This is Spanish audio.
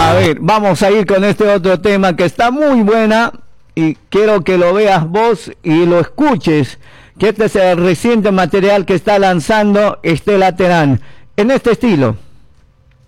A ver, vamos a ir con este otro tema que está muy buena y quiero que lo veas vos y lo escuches, que este es el reciente material que está lanzando Estela Terán en este estilo.